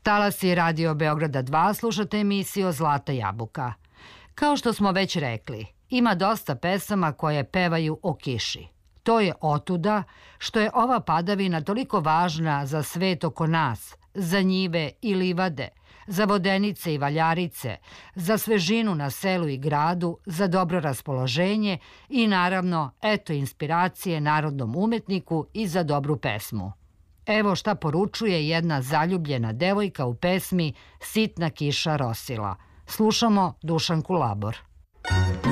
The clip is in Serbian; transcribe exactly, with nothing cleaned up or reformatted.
talasi Radio Beograda dva slušate emisiju Zlata jabuka. Kao što smo već rekli, ima dosta pesama koje pevaju o kiši. To je otuda što je ova padavina toliko važna za svet oko nas, za njive i livade, za vodenice i valjarice, za svežinu na selu i gradu, za dobro raspoloženje i naravno, eto inspiracije narodnom umetniku i za dobru pesmu. Evo šta poručuje jedna zaljubljena devojka u pesmi Sitna kiša rosila. Slušamo Dušanku Labor.